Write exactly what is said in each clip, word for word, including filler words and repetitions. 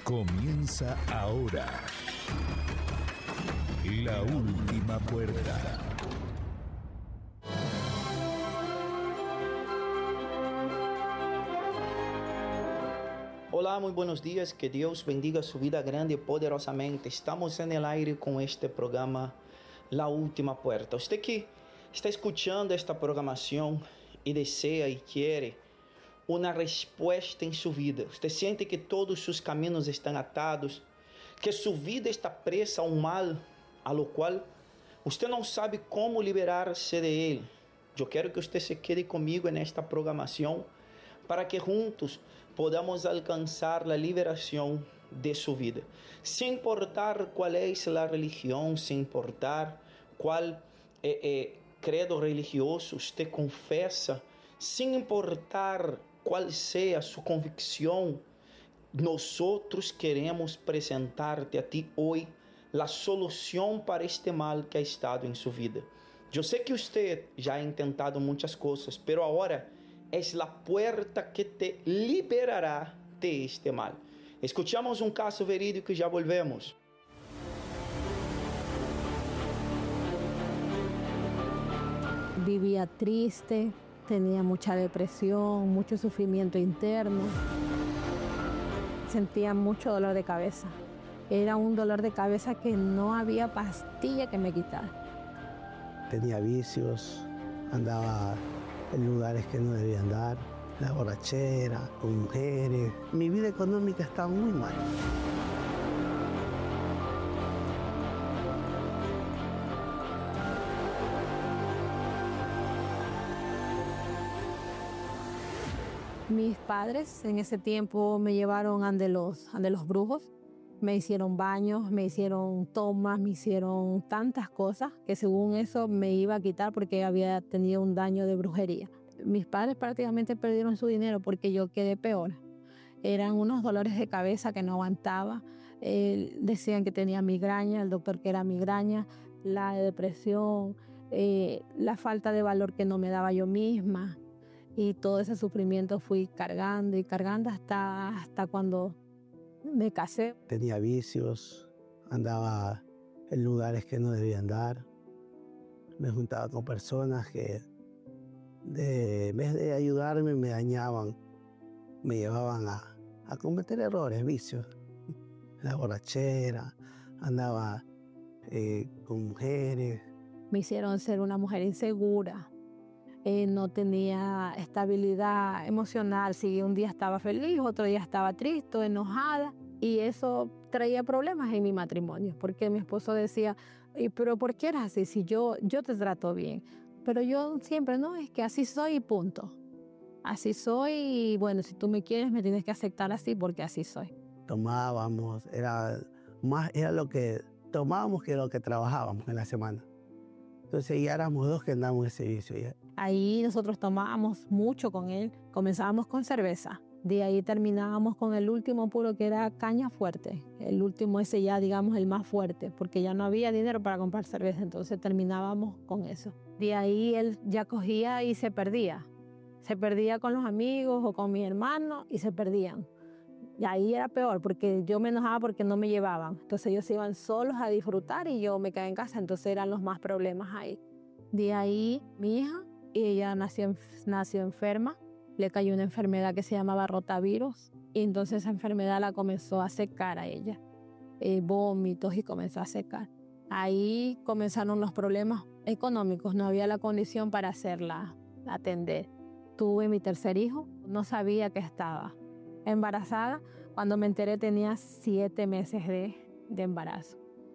Comienza ahora La Última Puerta. Hola, muy buenos días, que Dios bendiga su vida grande y poderosamente. Estamos en el aire con este programa La Última Puerta. Usted que está escuchando esta programación y desea y quiere una respuesta en su vida. Usted siente que todos sus caminos están atados, que su vida está presa a un mal a lo cual usted no sabe cómo liberarse de él. Yo quiero que usted se quede conmigo en esta programación para que juntos podamos alcanzar la liberación de su vida. Sin importar cuál es la religión, sin importar cuál eh, eh, credo religioso usted confesa, sin importar cuál sea su convicción, nosotros queremos presentarte a ti hoy la solución para este mal que ha estado en su vida. Yo sé que usted ya ha intentado muchas cosas, pero ahora es la puerta que te liberará de este mal. Escuchamos un caso verídico y ya volvemos. Vivía triste, tenía mucha depresión, mucho sufrimiento interno. Sentía mucho dolor de cabeza. Era un dolor de cabeza que no había pastilla que me quitara. Tenía vicios, andaba en lugares que no debía andar, la borrachera, con mujeres. Mi vida económica estaba muy mal. Mis padres en ese tiempo me llevaron ante los, ante los brujos. Me hicieron baños, me hicieron tomas, me hicieron tantas cosas que según eso me iba a quitar porque había tenido un daño de brujería. Mis padres prácticamente perdieron su dinero porque yo quedé peor. Eran unos dolores de cabeza que no aguantaba. Eh, decían que tenía migraña, el doctor que era migraña, la depresión, eh, la falta de valor que no me daba yo misma. Y todo ese sufrimiento fui cargando y cargando hasta, hasta cuando me casé. Tenía vicios, andaba en lugares que no debía andar. Me juntaba con personas que de, en vez de ayudarme me dañaban. Me llevaban a, a cometer errores, vicios. La borrachera, andaba eh, con mujeres. Me hicieron ser una mujer insegura. Eh, no tenía estabilidad emocional. Si un día estaba feliz, otro día estaba triste, enojada. Y eso traía problemas en mi matrimonio, porque mi esposo decía, pero ¿por qué eres así? Si yo, yo te trato bien. Pero yo siempre, no, es que así soy y punto. Así soy y bueno, si tú me quieres me tienes que aceptar así porque así soy. Tomábamos, era, más, era lo que tomábamos que lo que trabajábamos en la semana. Entonces ya éramos dos que andábamos en ese vicio. Ya. Ahí nosotros tomábamos mucho con él. Comenzábamos con cerveza. De ahí terminábamos con el último puro que era caña fuerte. El último ese ya, digamos, el más fuerte, porque ya no había dinero para comprar cerveza. Entonces terminábamos con eso. De ahí él ya cogía y se perdía. Se perdía con los amigos o con mi hermano y se perdían. Y ahí era peor, porque yo me enojaba porque no me llevaban. Entonces ellos se iban solos a disfrutar y yo me quedé en casa. Entonces eran los más problemas ahí. De ahí mi hija, y ella nació, nació enferma. Le cayó una enfermedad que se llamaba rotavirus. Y entonces esa enfermedad la comenzó a secar a ella. Eh, vómitos y comenzó a secar. Ahí comenzaron los problemas económicos. No había la condición para hacerla atender. Tuve mi tercer hijo. No sabía que estaba embarazada. Cuando me enteré tenía siete meses de, de embarazo.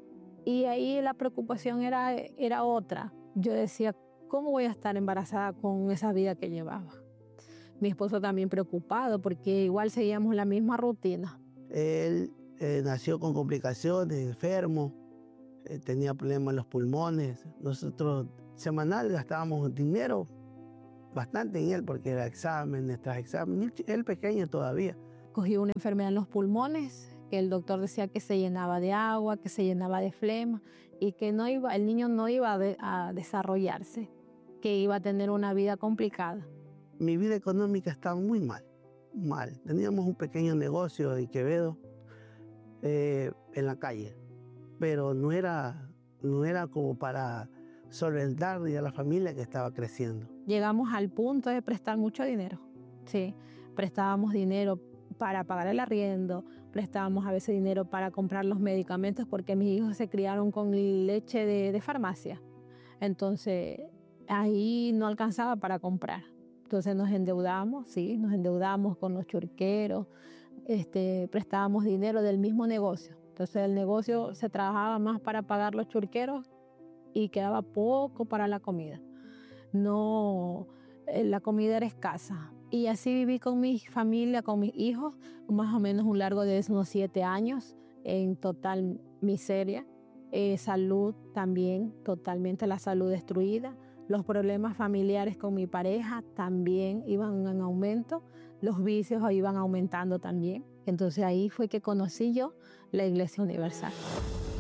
Y ahí la preocupación era, era otra. Yo decía, ¿cómo voy a estar embarazada con esa vida que llevaba? Mi esposo también preocupado porque igual seguíamos la misma rutina. Él eh, nació con complicaciones, enfermo, eh, tenía problemas en los pulmones. Nosotros semanal gastábamos dinero bastante en él porque era exámenes tras exámenes. Él pequeño todavía. Cogió una enfermedad en los pulmones, que el doctor decía que se llenaba de agua, que se llenaba de flema y que no iba, el niño no iba a, de, a desarrollarse, que iba a tener una vida complicada. Mi vida económica estaba muy mal, mal. Teníamos un pequeño negocio en Quevedo, eh, en la calle, pero no era, no era como para solventarle a la familia que estaba creciendo. Llegamos al punto de prestar mucho dinero, sí, prestábamos dinero para pagar el arriendo, prestábamos a veces dinero para comprar los medicamentos porque mis hijos se criaron con leche de, de farmacia, entonces ahí no alcanzaba para comprar. Entonces nos endeudamos, sí, nos endeudamos con los churqueros, este, prestábamos dinero del mismo negocio. Entonces el negocio se trabajaba más para pagar los churqueros y quedaba poco para la comida. No, la comida era escasa. Y así viví con mi familia, con mis hijos, más o menos un largo de unos siete años, en total miseria. Eh, salud también, totalmente la salud destruida. Los problemas familiares con mi pareja también iban en aumento. Los vicios iban aumentando también. Entonces ahí fue que conocí yo la Iglesia Universal.